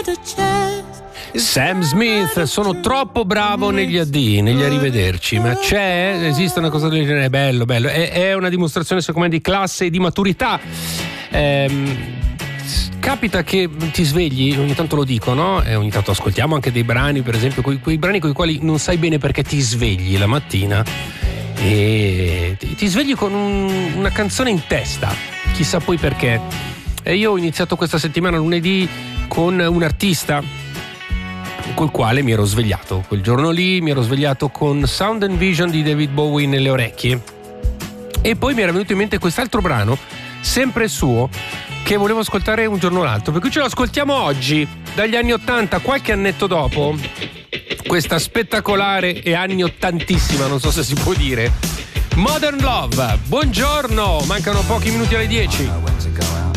Sam Smith, sono troppo bravo negli addii, negli arrivederci, ma esiste una cosa del genere, bello, è una dimostrazione secondo me di classe e di maturità. Capita che ti svegli, ogni tanto lo dico, no? E ogni tanto ascoltiamo anche dei brani, per esempio, quei brani con i quali non sai bene perché ti svegli la mattina e ti svegli con una canzone in testa, chissà poi perché. E io ho iniziato questa settimana lunedì con un artista col quale mi ero svegliato. Quel giorno lì mi ero svegliato con Sound and Vision di David Bowie nelle orecchie e poi mi era venuto in mente quest'altro brano, sempre suo, che volevo ascoltare un giorno o l'altro, per cui ce lo ascoltiamo oggi, dagli anni 80, qualche annetto dopo, questa spettacolare e anni ottantissima, non so se si può dire, Modern Love. Buongiorno, mancano pochi minuti alle 10.